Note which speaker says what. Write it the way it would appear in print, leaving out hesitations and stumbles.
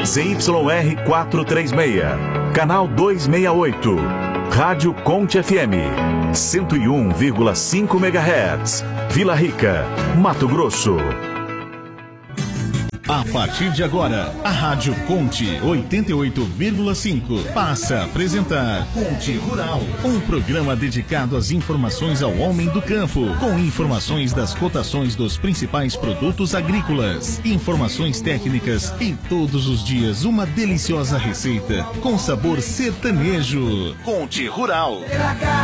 Speaker 1: ZYR 436, canal 268, Rádio Conte FM, 101,5 MHz, Vila Rica, Mato Grosso.
Speaker 2: A partir de agora, a Rádio Conte 88,5 passa a apresentar Conte Rural, um programa dedicado às informações ao homem do campo, com informações das cotações dos principais produtos agrícolas, informações técnicas e todos os dias uma deliciosa receita com sabor sertanejo. Conte Rural.